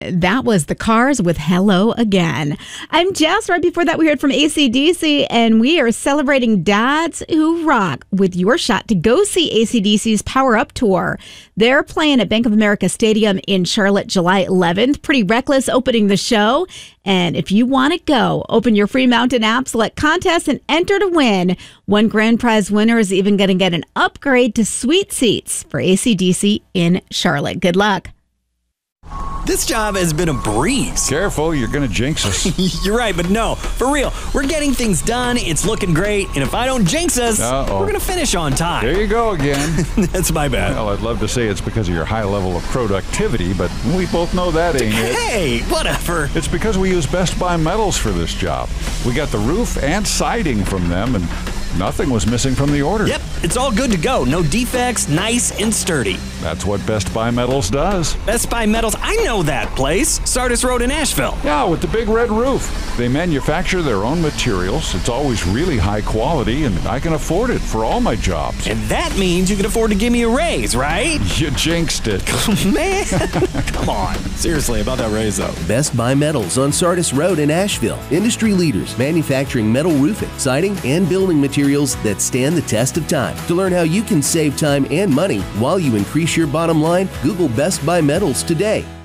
That was the Cars with Hello Again. I'm Jess. Right before that, we heard from AC/DC, and we are celebrating Dads Who Rock with your shot to go see AC/DC's Power Up Tour. They're playing at Bank of America Stadium in Charlotte, July 11th. Pretty Reckless opening the show. And if you want to go, open your free Mountain app, select contests, and enter to win. One grand prize winner is even going to get an upgrade to suite seats for AC/DC in Charlotte. Good luck. This job has been a breeze. Careful, you're going to jinx us. You're right, but no, for real. We're getting things done. It's looking great. And if I don't jinx us, we're going to finish on time. There you go again. That's my bad. Well, I'd love to say it's because of your high level of productivity, but we both know that ain't it. Hey, whatever. It's because we use Best Buy Metals for this job. We got the roof and siding from them, and nothing was missing from the order. Yep, it's all good to go. No defects, nice and sturdy. That's what Best Buy Metals does. Best Buy Metals, I know that place. Sardis Road in Asheville. Yeah, with the big red roof. They manufacture their own materials. It's always really high quality, and I can afford it for all my jobs. And that means you can afford to give me a raise, right? You jinxed it. Man, come on. Seriously, about that raise, though. Best Buy Metals on Sardis Road in Asheville. Industry leaders manufacturing metal roofing, siding, and building materials that stand the test of time. To learn how you can save time and money while you increase your bottom line, Google Best Buy Metals today.